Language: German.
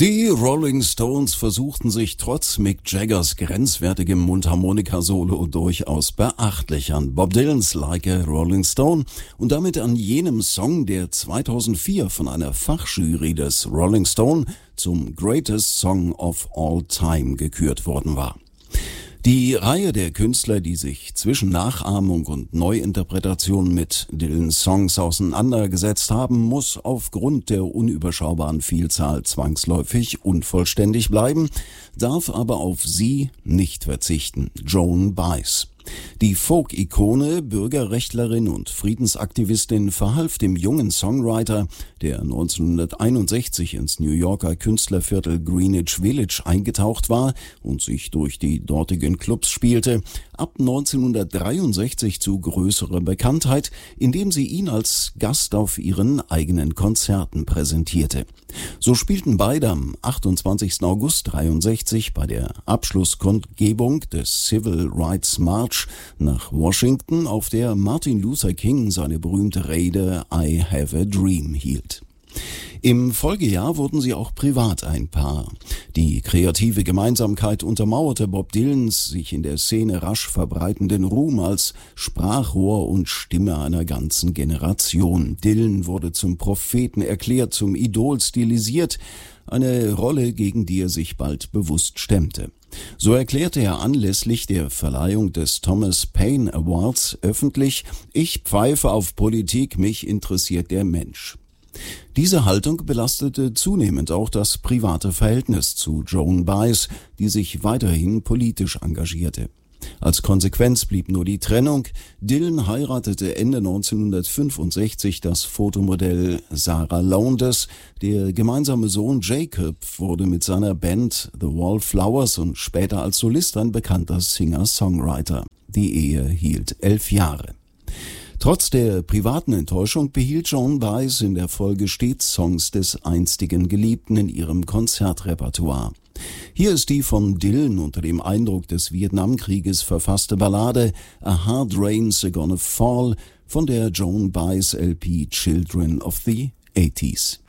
Die Rolling Stones versuchten sich trotz Mick Jaggers grenzwertigem Mundharmonika-Solo durchaus beachtlich an Bob Dylans Like a Rolling Stone und damit an jenem Song, der 2004 von einer Fachjury des Rolling Stone zum Greatest Song of All Time gekürt worden war. Die Reihe der Künstler, die sich zwischen Nachahmung und Neuinterpretation mit Dylans Songs auseinandergesetzt haben, muss aufgrund der unüberschaubaren Vielzahl zwangsläufig unvollständig bleiben, darf aber auf sie nicht verzichten: Joan Baez. Die Folk-Ikone, Bürgerrechtlerin und Friedensaktivistin verhalf dem jungen Songwriter, der 1961 ins New Yorker Künstlerviertel Greenwich Village eingetaucht war und sich durch die dortigen Clubs spielte, ab 1963 zu größerer Bekanntheit, indem sie ihn als Gast auf ihren eigenen Konzerten präsentierte. So spielten beide am 28. August 1963 bei der Abschlusskundgebung des Civil Rights March nach Washington, auf der Martin Luther King seine berühmte Rede I Have a Dream hielt. Im Folgejahr wurden sie auch privat ein Paar. Die kreative Gemeinsamkeit untermauerte Bob Dylans sich in der Szene rasch verbreitenden Ruhm als Sprachrohr und Stimme einer ganzen Generation. Dylan wurde zum Propheten erklärt, zum Idol stilisiert, eine Rolle, gegen die er sich bald bewusst stemmte. So erklärte er anlässlich der Verleihung des Thomas Paine Awards öffentlich: Ich pfeife auf Politik, mich interessiert der Mensch. Diese Haltung belastete zunehmend auch das private Verhältnis zu Joan Baez, die sich weiterhin politisch engagierte. Als Konsequenz blieb nur die Trennung. Dylan heiratete Ende 1965 das Fotomodell Sarah Lowndes. Der gemeinsame Sohn Jacob wurde mit seiner Band The Wallflowers und später als Solist ein bekannter Singer-Songwriter. Die Ehe hielt 11 Jahre. Trotz der privaten Enttäuschung behielt Joan Baez in der Folge stets Songs des einstigen Geliebten in ihrem Konzertrepertoire. Hier ist die von Dylan unter dem Eindruck des Vietnamkrieges verfasste Ballade A Hard Rain's Gonna Fall von der Joan Baez LP Children of the 80s.